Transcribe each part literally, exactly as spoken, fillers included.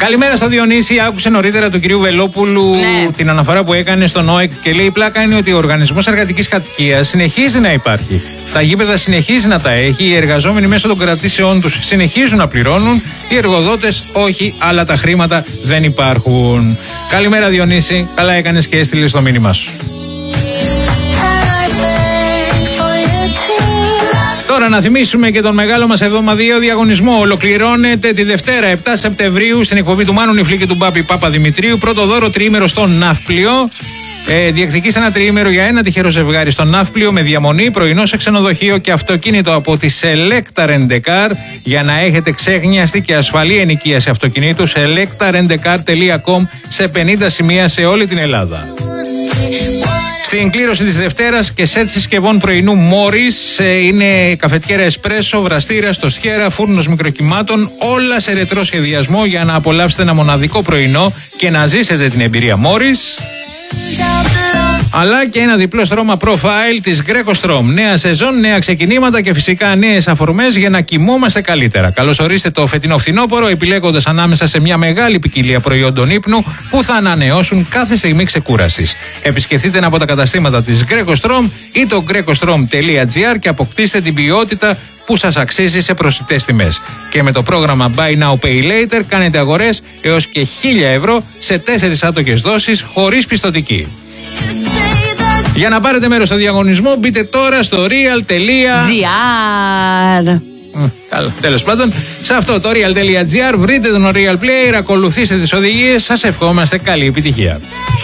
Καλημέρα στο Διονύση. Άκουσε νωρίτερα του κυρίου Βελόπουλου ναι. την αναφορά που έκανε στον ΟΕΚ και λέει: η πλάκα είναι ότι ο Οργανισμός Εργατικής Κατοικίας συνεχίζει να υπάρχει. Τα γήπεδα συνεχίζει να τα έχει. Οι εργαζόμενοι μέσω των κρατήσεών τους συνεχίζουν να πληρώνουν. Οι εργοδότες όχι, αλλά τα χρήματα δεν υπάρχουν. Καλημέρα, Διονύση. Καλά έκανες και έστειλες το μήνυμά σου. Τώρα να θυμίσουμε και τον μεγάλο μας εβδομαδιαίο διαγωνισμό. Ολοκληρώνεται τη Δευτέρα επτά Σεπτεμβρίου στην εκπομπή του Μάνου Νιφλή και του Μπάμπη Παπαδημητρίου. Πρώτο δώρο τριήμερο στο Ναύπλιο. Ε, διεκδικήστε ένα τριήμερο για ένα τυχερό ζευγάρι στο Ναύπλιο με διαμονή, πρωινό σε ξενοδοχείο και αυτοκίνητο από τη Selecta Rent-A-Car για να έχετε ξέχνιαστη και ασφαλή ενοικίαση αυτοκινήτου. selecta rent a car τελεία com σε πενήντα σημεία σε όλη την Ελλάδα. Στην κλήρωση της Δευτέρας και σετ συσκευών πρωινού Μόρις είναι καφετιέρα εσπρέσο, βραστήρα, στοστιέρα, φούρνος μικροκυμάτων, όλα σε ρετρό σχεδιασμό για να απολαύσετε ένα μοναδικό πρωινό και να ζήσετε την εμπειρία Μόρις. Αλλά και ένα διπλό στρώμα profile της Greco-Strom. Νέα σεζόν, νέα ξεκινήματα και φυσικά νέες αφορμές για να κοιμόμαστε καλύτερα. Καλώς ορίστε το φετινό φθινόπωρο, επιλέγοντας ανάμεσα σε μια μεγάλη ποικιλία προϊόντων ύπνου που θα ανανεώσουν κάθε στιγμή ξεκούρασης. Επισκεφτείτε ένα από τα καταστήματα της Greco-Strom ή το greco-strom τελεία gr και αποκτήστε την ποιότητα που σας αξίζει σε προσιτές τιμές. Και με το πρόγραμμα Buy Now Pay Later κάνετε αγορές έως και χίλια ευρώ σε τέσσερις άτοκες δόσεις χωρίς πιστωτική. Για να πάρετε μέρος στο διαγωνισμό μπείτε τώρα στο real.gr. Καλά, τέλος πάντων, σε αυτό το real.gr βρείτε τον Real Player, ακολουθήστε τις οδηγίες, σας ευχόμαστε καλή επιτυχία.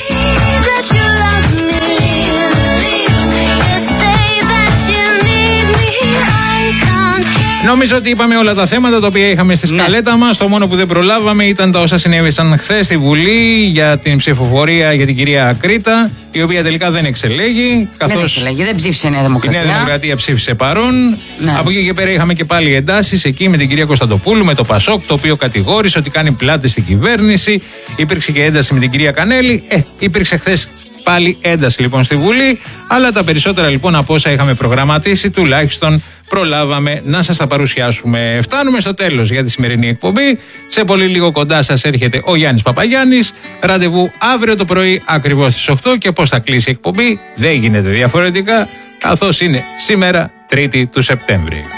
Νομίζω ότι είπαμε όλα τα θέματα τα οποία είχαμε στη σκαλέτα μας. Το μόνο που δεν προλάβαμε ήταν τα όσα συνέβησαν χθες στη Βουλή για την ψηφοφορία για την κυρία Κρήτα, η οποία τελικά δεν εξελέγει. Καθώς δεν εξελέγει, δεν ψήφισε η Νέα Δημοκρατία. Η Νέα Δημοκρατία ψήφισε παρόν. Ναι. Από εκεί και πέρα είχαμε και πάλι εντάσεις εκεί με την κυρία Κωνσταντοπούλου, με το Πασόκ, το οποίο κατηγόρησε ότι κάνει πλάτες στην κυβέρνηση. Υπήρξε και ένταση με την κυρία Κανέλη. Ε, υπήρξε χθες πάλι ένταση λοιπόν στη Βουλή. Αλλά τα περισσότερα λοιπόν από όσα είχαμε προγραμματίσει, τουλάχιστον προλάβαμε να σας τα παρουσιάσουμε. Φτάνουμε στο τέλος για τη σημερινή εκπομπή. Σε πολύ λίγο κοντά σας έρχεται ο Γιάννης Παπαγιάννης. Ραντεβού αύριο το πρωί ακριβώς στις οκτώ και πώς θα κλείσει η εκπομπή δεν γίνεται διαφορετικά, καθώς είναι σήμερα Τρίτη του Σεπτέμβρη.